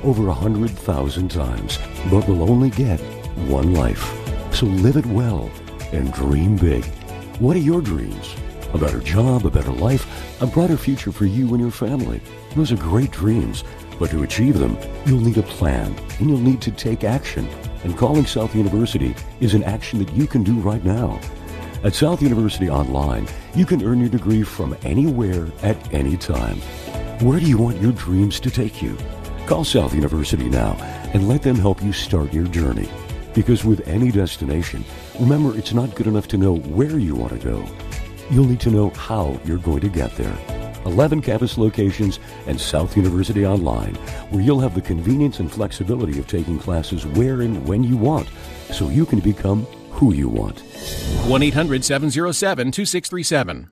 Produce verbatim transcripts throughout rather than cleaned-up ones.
over a hundred thousand times, but will only get one life. So live it well and dream big. What are your dreams? A better job, a better life, a brighter future for you and your family. Those are great dreams, but to achieve them, you'll need a plan and you'll need to take action. And calling South University is an action that you can do right now. At South University Online, you can earn your degree from anywhere at any time. Where do you want your dreams to take you? Call South University now and let them help you start your journey. Because with any destination, remember, it's not good enough to know where you want to go. You'll need to know how you're going to get there. eleven campus locations and South University Online, where you'll have the convenience and flexibility of taking classes where and when you want, so you can become who you want. one eight hundred seven oh seven two six three seven.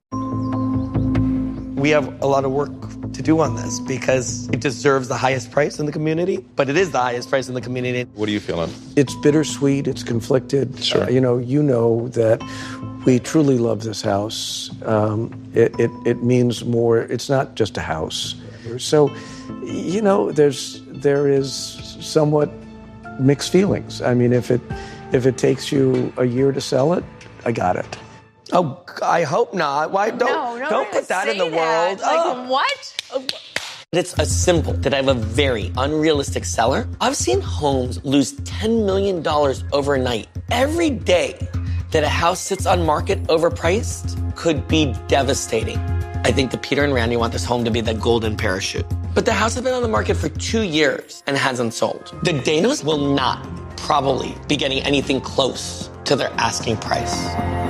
We have a lot of work to do on this because it deserves the highest price in the community, but it is the highest price in the community. What are you feeling? It's bittersweet. It's conflicted. Sure. Uh, you know, you know that we truly love this house. Um, it, it, it means more. It's not just a house. So, you know, there's there is somewhat mixed feelings. I mean, if it if it takes you a year to sell it, I got it. Oh, I hope not. Why don't no, no, don't put that in the that. world? Like oh. what? It's a symbol that I have a very unrealistic seller. I've seen homes lose ten million dollars overnight. Every day that a house sits on market overpriced could be devastating. I think that Peter and Randy want this home to be the golden parachute. But the house has been on the market for two years and hasn't sold. The Danos will not probably be getting anything close to their asking price.